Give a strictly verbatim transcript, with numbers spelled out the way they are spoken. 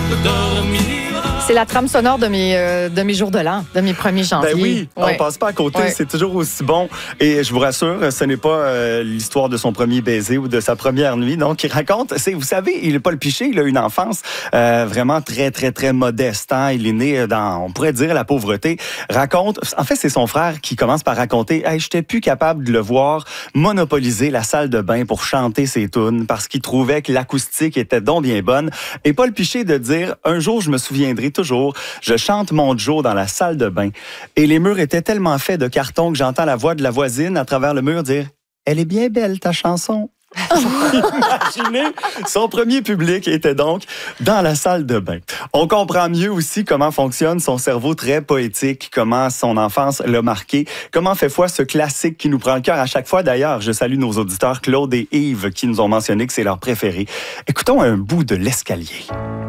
C'est la trame sonore de mes, euh, de mes jours de l'an, de mes premiers janvier. Ben oui, ouais. on passe pas à côté, ouais. c'est toujours aussi bon. Et je vous rassure, ce n'est pas euh, l'histoire de son premier baiser ou de sa première nuit, non, qui raconte. C'est, vous savez, il est Paul Piché, il a une enfance euh, vraiment très, très, très modeste. Hein? Il est né dans, on pourrait dire, la pauvreté. Raconte, en fait, c'est son frère qui commence par raconter, hey, j'étais plus capable de le voir monopoliser la salle de bain pour chanter ses tunes parce qu'il trouvait que l'acoustique était donc bien bonne. Et Paul Piché de dire, un jour, je me souviendrai toujours, je chante mon Joe dans la salle de bain. Et les murs étaient tellement faits de carton que j'entends la voix de la voisine à travers le mur dire « Elle est bien belle, ta chanson ». Imaginez, son premier public était donc dans la salle de bain. On comprend mieux aussi comment fonctionne son cerveau très poétique, comment son enfance l'a marqué, comment fait foi ce classique qui nous prend le cœur à chaque fois. D'ailleurs, je salue nos auditeurs Claude et Yves qui nous ont mentionné que c'est leur préféré. Écoutons un bout de l'escalier.